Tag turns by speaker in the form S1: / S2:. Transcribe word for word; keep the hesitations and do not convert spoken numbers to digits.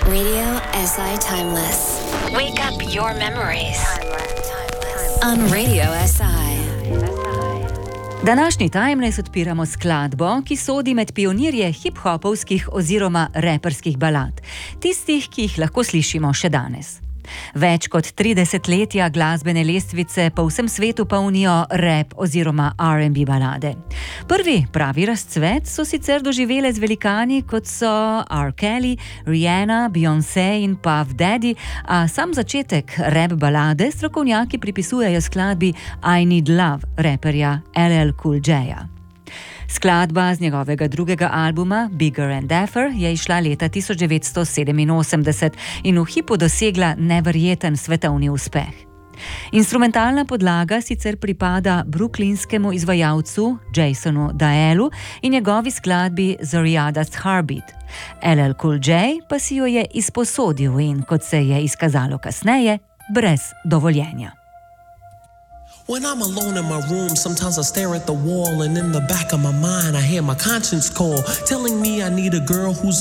S1: Radio S I Timeless. Wake up your memories. On Radio S I.
S2: Današnji Timeless odpiramo skladbo, ki sodi med pionirje hip-hopovskih oziroma reperskih balad, tistih, ki jih lahko slišimo še danes. Več kot tri desetletja glasbene lestvice po vsem svetu polnijo rap oziroma R and B balade. Prvi pravi razcvet so sicer doživele z velikani, kot so R. Kelly, Rihanna, Beyoncé in Puff Daddy, a sam začetek rap balade strokovnjaki pripisujejo skladbi I Need Love raperja L L Cool J-ja. Skladba z njegovega drugega albuma Bigger and Deffer je izšla leta tisoč devetsto sedeminosemdeset in v hipu dosegla neverjeten svetovni uspeh. Instrumentalna podlaga sicer pripada brooklynskemu izvajalcu Jasonu Daelu in njegovi skladbi Zariada's Heartbeat. L L Cool J pa si jo je izposodil in, kot se je izkazalo kasneje, brez dovoljenja.
S3: When I'm alone in my room, sometimes I stare at the wall, and in the back of my mind I hear my conscience call, telling me I need a girl who's